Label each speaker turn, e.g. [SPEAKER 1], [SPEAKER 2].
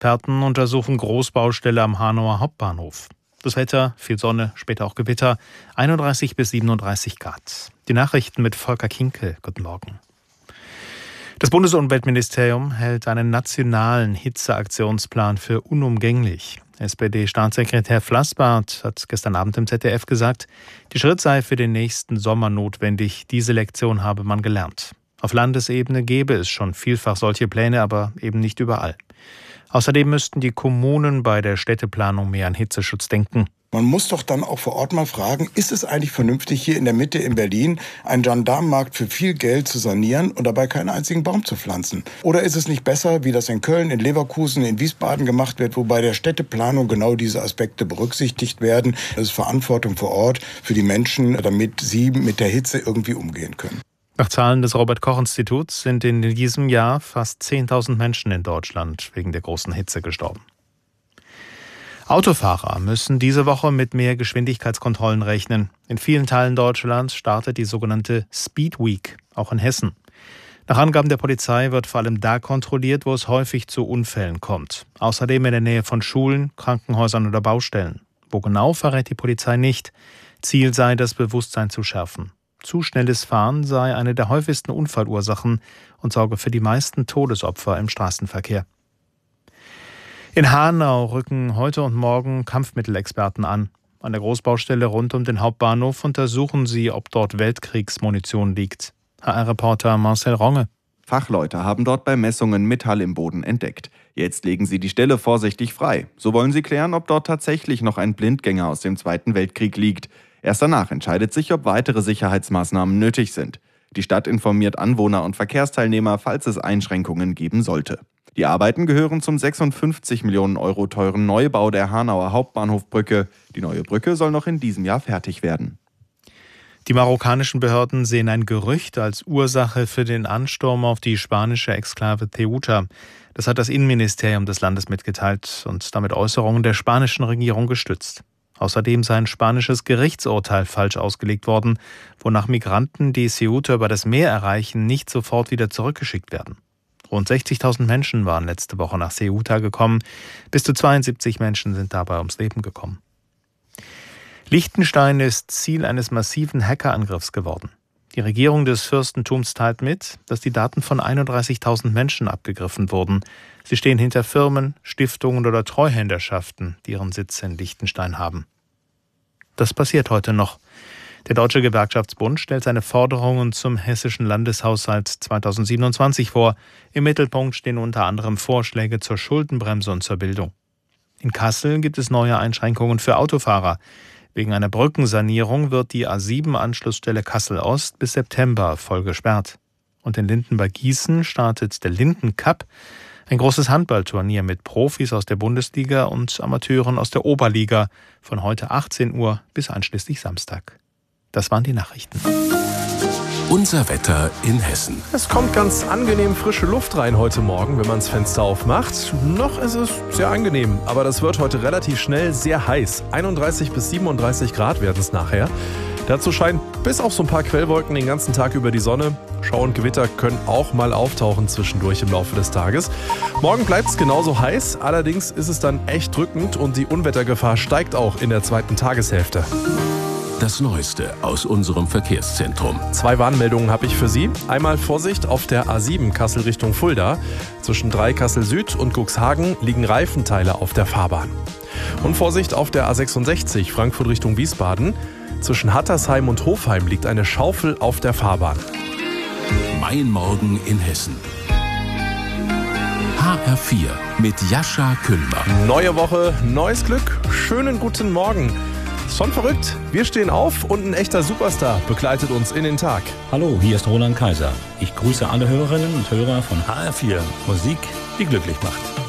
[SPEAKER 1] Experten untersuchen Großbaustelle am Hanauer Hauptbahnhof. Das Wetter, viel Sonne, später auch Gewitter, 31 bis 37 Grad. Die Nachrichten mit Volker Kinkel. Guten Morgen. Das Bundesumweltministerium hält einen nationalen Hitzeaktionsplan für unumgänglich. SPD-Staatssekretär Flassbart hat gestern Abend im ZDF gesagt, die Schritt sei für den nächsten Sommer notwendig. Diese Lektion habe man gelernt. Auf Landesebene gäbe es schon vielfach solche Pläne, aber eben nicht überall. Außerdem müssten die Kommunen bei der Städteplanung mehr an Hitzeschutz denken.
[SPEAKER 2] Man muss doch dann auch vor Ort mal fragen, ist es eigentlich vernünftig, hier in der Mitte in Berlin einen Gendarmenmarkt für viel Geld zu sanieren und dabei keinen einzigen Baum zu pflanzen? Oder ist es nicht besser, wie das in Köln, in Leverkusen, in Wiesbaden gemacht wird, wo bei der Städteplanung genau diese Aspekte berücksichtigt werden? Das ist Verantwortung vor Ort für die Menschen, damit sie mit der Hitze irgendwie umgehen können.
[SPEAKER 1] Nach Zahlen des Robert-Koch-Instituts sind in diesem Jahr fast 10.000 Menschen in Deutschland wegen der großen Hitze gestorben. Autofahrer müssen diese Woche mit mehr Geschwindigkeitskontrollen rechnen. In vielen Teilen Deutschlands startet die sogenannte Speed Week, auch in Hessen. Nach Angaben der Polizei wird vor allem da kontrolliert, wo es häufig zu Unfällen kommt. Außerdem in der Nähe von Schulen, Krankenhäusern oder Baustellen. Wo genau, verrät die Polizei nicht. Ziel sei, das Bewusstsein zu schärfen. Zu schnelles Fahren sei eine der häufigsten Unfallursachen und sorge für die meisten Todesopfer im Straßenverkehr. In Hanau rücken heute und morgen Kampfmittelexperten an. An der Großbaustelle rund um den Hauptbahnhof untersuchen sie, ob dort Weltkriegsmunition liegt. HR-Reporter Marcel Ronge.
[SPEAKER 3] Fachleute haben dort bei Messungen Metall im Boden entdeckt. Jetzt legen sie die Stelle vorsichtig frei. So wollen sie klären, ob dort tatsächlich noch ein Blindgänger aus dem Zweiten Weltkrieg liegt. Erst danach entscheidet sich, ob weitere Sicherheitsmaßnahmen nötig sind. Die Stadt informiert Anwohner und Verkehrsteilnehmer, falls es Einschränkungen geben sollte. Die Arbeiten gehören zum 56 Millionen Euro teuren Neubau der Hanauer Hauptbahnhofbrücke. Die neue Brücke soll noch in diesem Jahr fertig werden.
[SPEAKER 1] Die marokkanischen Behörden sehen ein Gerücht als Ursache für den Ansturm auf die spanische Exklave Ceuta. Das hat das Innenministerium des Landes mitgeteilt und damit Äußerungen der spanischen Regierung gestützt. Außerdem sei ein spanisches Gerichtsurteil falsch ausgelegt worden, wonach Migranten, die Ceuta über das Meer erreichen, nicht sofort wieder zurückgeschickt werden. Rund 60.000 Menschen waren letzte Woche nach Ceuta gekommen. Bis zu 72 Menschen sind dabei ums Leben gekommen. Liechtenstein ist Ziel eines massiven Hackerangriffs geworden. Die Regierung des Fürstentums teilt mit, dass die Daten von 31.000 Menschen abgegriffen wurden. Sie stehen hinter Firmen, Stiftungen oder Treuhänderschaften, die ihren Sitz in Liechtenstein haben. Das passiert heute noch. Der Deutsche Gewerkschaftsbund stellt seine Forderungen zum hessischen Landeshaushalt 2027 vor. Im Mittelpunkt stehen unter anderem Vorschläge zur Schuldenbremse und zur Bildung. In Kassel gibt es neue Einschränkungen für Autofahrer. Wegen einer Brückensanierung wird die A7-Anschlussstelle Kassel-Ost bis September voll gesperrt. Und in Linden bei Gießen startet der Linden Cup, ein großes Handballturnier mit Profis aus der Bundesliga und Amateuren aus der Oberliga von heute 18 Uhr bis einschließlich Samstag. Das waren die Nachrichten.
[SPEAKER 4] Unser Wetter in Hessen.
[SPEAKER 5] Es kommt ganz angenehm frische Luft rein heute Morgen, wenn man das Fenster aufmacht. Noch ist es sehr angenehm, aber das wird heute relativ schnell sehr heiß. 31 bis 37 Grad werden es nachher. Dazu scheint bis auf so ein paar Quellwolken den ganzen Tag über die Sonne. Schauer und Gewitter können auch mal auftauchen zwischendurch im Laufe des Tages. Morgen bleibt es genauso heiß, allerdings ist es dann echt drückend und die Unwettergefahr steigt auch in der zweiten Tageshälfte.
[SPEAKER 4] Das Neueste aus unserem Verkehrszentrum.
[SPEAKER 5] 2 Warnmeldungen habe ich für Sie. Einmal Vorsicht auf der A7 Kassel Richtung Fulda. Zwischen 3 Kassel Süd und Cuxhagen liegen Reifenteile auf der Fahrbahn. Und Vorsicht auf der A66 Frankfurt Richtung Wiesbaden. Zwischen Hattersheim und Hofheim liegt eine Schaufel auf der Fahrbahn.
[SPEAKER 4] Mein Morgen in Hessen. HR4 mit Jascha Kühlmann.
[SPEAKER 5] Neue Woche, neues Glück. Schönen guten Morgen. Schon verrückt. Wir stehen auf und ein echter Superstar begleitet uns in den Tag.
[SPEAKER 6] Hallo, hier ist Roland Kaiser. Ich grüße alle Hörerinnen und Hörer von HR4. Musik, die glücklich macht.